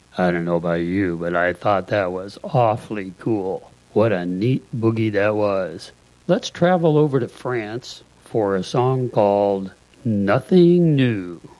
I don't know about you, but I thought that was awfully cool. What a neat boogie that was. Let's travel over to France for a song called Nothing New.